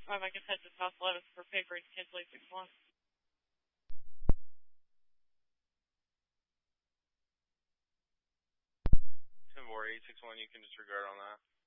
I can head to South 11th for paper and cancel 861. 10-4, 861, you can disregard on that.